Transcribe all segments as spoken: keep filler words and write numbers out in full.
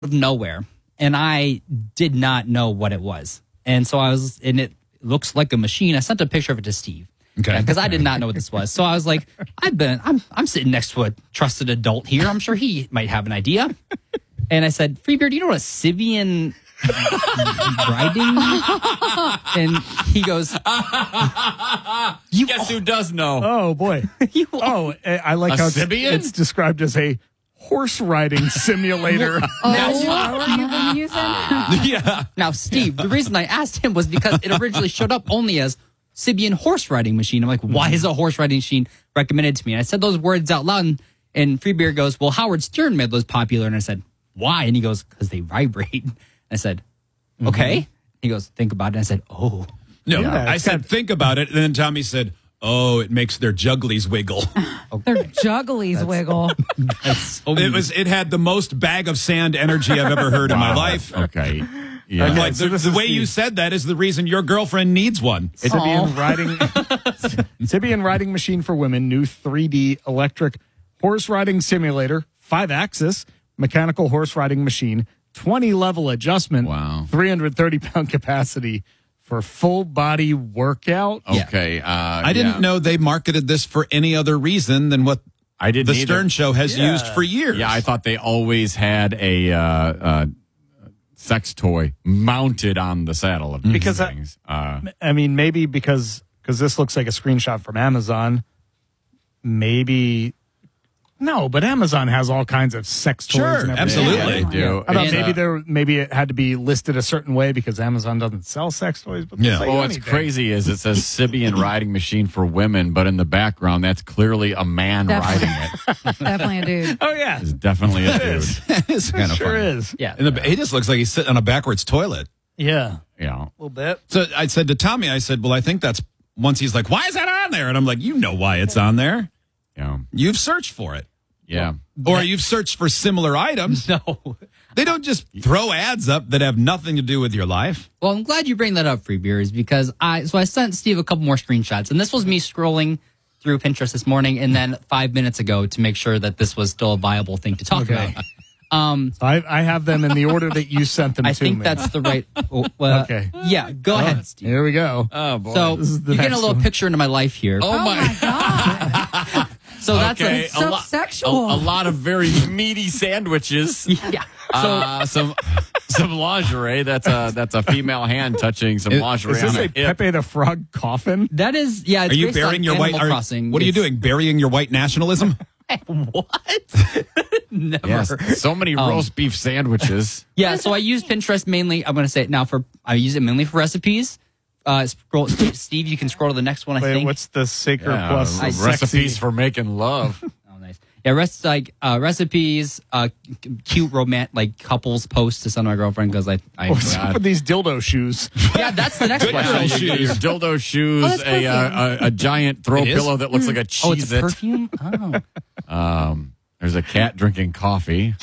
of nowhere, and I did not know what it was. And so I was, and it looks like a machine. I sent a picture of it to Steve. Okay. Because I did not know what this was. So I was like, I've been, I'm, I'm sitting next to a trusted adult here. I'm sure he might have an idea. And I said, Freebeard, do you know what a Sibian riding? And he goes, you guess who does know? Oh boy. you, Oh, I like A how it's, Sibian? it's described as a horse riding simulator. Oh, what were you been using? Yeah. Now, Steve, the reason I asked him was because it originally showed up only as Sibian horse riding machine. I'm like, why is a horse riding machine recommended to me? And I said those words out loud, and, and Freebeard goes, well, Howard Stern made those popular. And I said, why? And he goes, because they vibrate. And I said, okay. Mm-hmm. He goes, think about it. And I said, oh. No, Yeah, I it's said, got- think about it. And then Tommy said, oh, it makes their jugglies wiggle. Their jugglies wiggle. So It was. It had the most bag of sand energy I've ever heard in my life. Okay. Yeah. I'm like, so the, this the is way the- you said that is the reason your girlfriend needs one. Sibian riding Sibian riding machine for women, new three D electric horse riding simulator, five axis mechanical horse riding machine, twenty level adjustment, Wow. three hundred thirty pound capacity for full body workout. Okay. Uh, I didn't yeah. know they marketed this for any other reason than what I didn't the either. Stern Show has Yeah. used for years. Yeah, I thought they always had a uh, uh, sex toy mounted on the saddle of these Because I- things. Uh, I mean, maybe because because this looks like a screenshot from Amazon. Maybe no, but Amazon has all kinds of sex toys. Sure, and everything. absolutely. yeah, they do. I thought It's, maybe uh, there maybe it had to be listed a certain way because Amazon doesn't sell sex toys. But Yeah. they'll Oh, sell what's anything. crazy is it says Sibian riding machine for women, but in the background, that's clearly a man Definitely. riding it. Definitely a dude. Oh yeah, It's definitely a dude. it's kind of sure funny. is. yeah. And the, he just looks like he's sitting on a backwards toilet. Yeah, Yeah. a little bit. So I said to Tommy, I said, well, I think that's once he's like, why is that on there? And I'm like, you know why it's on there. Yeah. You've searched for it. Yeah. Or you've searched for similar items. No. They don't just throw ads up that have nothing to do with your life. Well, I'm glad you bring that up, Freebeers, because I so I sent Steve a couple more screenshots, and this was me scrolling through Pinterest this morning, and then five minutes ago to make sure that this was still a viable thing to talk Okay. about. Um, So I, I have them in the order that you sent them I to think me. that's the right. oh, uh, Okay. Yeah, go ahead, Steve. Here we go. Oh, boy. So This is the you're getting a next little one. picture into my life here. oh, my. God. so that's Okay. a, It's so a lot- sexual. A, a lot of very meaty sandwiches. yeah. Uh, some some lingerie. That's a that's a female hand touching some Is- lingerie Is this on a a hip. Pepe the Frog coffin? That is, yeah. It's Are you based burying on your white? Animal Are, Crossing. what are you It's- doing? Burying your white nationalism? What? Never. Yes, so many Um, roast beef sandwiches. Yeah, so I use Pinterest mainly. I'm going to say it now for I use it mainly for recipes. Uh, scroll, Steve, you can scroll to the next one. I Wait, think. what's the Sacred Yeah, Plus uh, sexy? recipes for making love. Oh, nice. Yeah, rest like uh, recipes, uh, c- cute romantic like couples posts to send my girlfriend because I. I What's up with these dildo shoes? yeah, that's the next Good one. girl Yeah, shoes. your, your dildo shoes, Oh, that's a, uh, a a giant throw It is? pillow that looks like a Oh, it's a Cheez-It. perfume. Oh, Um, there's a cat drinking coffee.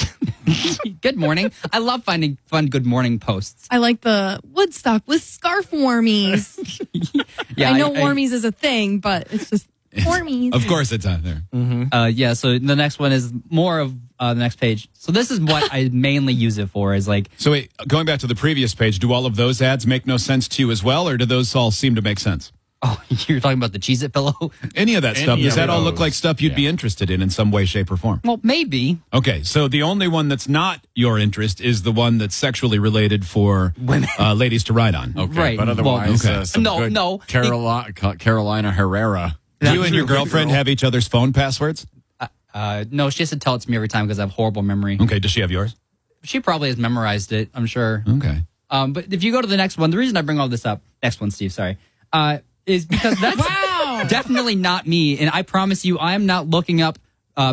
good morning. I love finding fun good morning posts. I like the Woodstock with scarf warmies. Yeah, I know warmies is a thing, but it's just warmies. Of course it's on there. Uh, yeah, so the next one is more of uh, the next page. So this is what I mainly use it for. Is like So wait, going back to the previous page, do all of those ads make no sense to you as well, or do those all seem to make sense? oh, you're talking about the Cheez-It pillow. Any of that Any stuff, does of that all look those. like stuff you'd be Yeah. interested in in some way, shape, or form? Well, maybe. Okay, so the only one that's not your interest is the one that's sexually related for Women. uh, ladies to ride on. Okay, Right. but otherwise, Well, okay. uh, some No, good no. Carolina, Carolina Herrera. You and your girlfriend have each other's phone passwords? Uh, no, she has to tell it to me every time because I have horrible memory. Okay, does she have yours? She probably has memorized it. I'm sure. Okay. Um, but if you go to the next one, the reason I bring all this up, next one, Steve, sorry, uh, is because that's definitely not me. And I promise you, I am not looking up uh,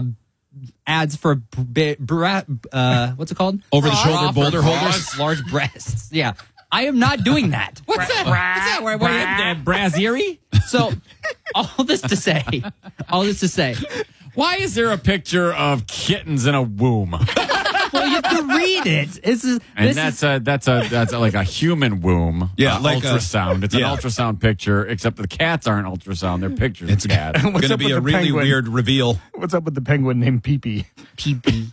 ads for b- bra- uh, what's it called? Over the shoulder Bra for boulder bras, holders? large breasts. Yeah, I am not doing that. What's that? What's that? What, what, uh, Brazieri? So, all this to say, all this to say, Why is there a picture of kittens in a womb? well, you have to read it. This is And this that's is, a that's a that's a, like a human womb. Yeah, uh, like a- ultrasound. it's yeah. an ultrasound picture, except the cats aren't ultrasound. They're pictures It's of cats. What's going to up be with a the really penguin? weird reveal. What's up with the penguin named Pee Pee? P P.